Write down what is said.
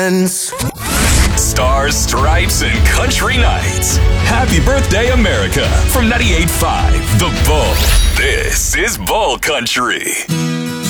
friends. Stars, Stripes, and Country Nights. Happy birthday, America. From 98.5, The Bull. This is Bull Country.